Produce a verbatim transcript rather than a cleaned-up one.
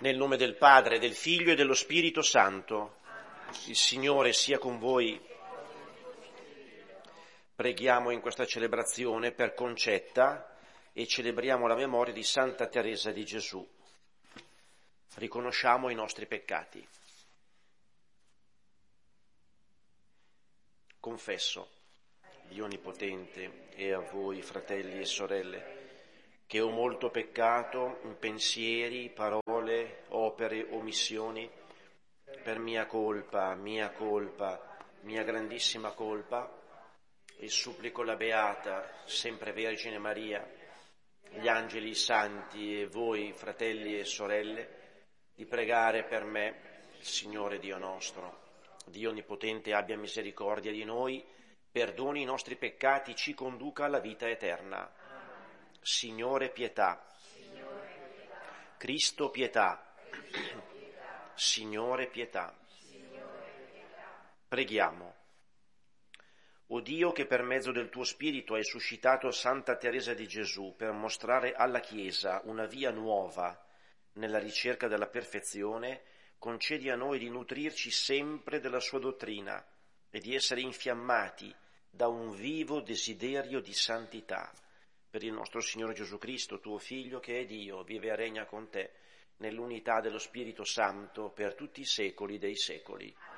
Nel nome del Padre, del Figlio e dello Spirito Santo. Il Signore sia con voi. Preghiamo in questa celebrazione per Concetta e celebriamo la memoria di Santa Teresa di Gesù. Riconosciamo i nostri peccati. Confesso, Dio Onnipotente, e a voi, fratelli e sorelle, che ho molto peccato in pensieri, parole, opere, omissioni, per mia colpa, mia colpa, mia grandissima colpa, e supplico la Beata, sempre Vergine Maria, gli angeli, i santi e voi, fratelli e sorelle, di pregare per me, il Signore Dio nostro. Dio Onnipotente abbia misericordia di noi, perdoni i nostri peccati, ci conduca alla vita eterna. Signore pietà. Cristo pietà. Signore pietà. Preghiamo. O Dio, che per mezzo del tuo Spirito hai suscitato Santa Teresa di Gesù per mostrare alla Chiesa una via nuova nella ricerca della perfezione, concedi a noi di nutrirci sempre della sua dottrina e di essere infiammati da un vivo desiderio di santità. Per il nostro Signore Gesù Cristo, tuo Figlio, che è Dio, vive e regna con te nell'unità dello Spirito Santo per tutti i secoli dei secoli.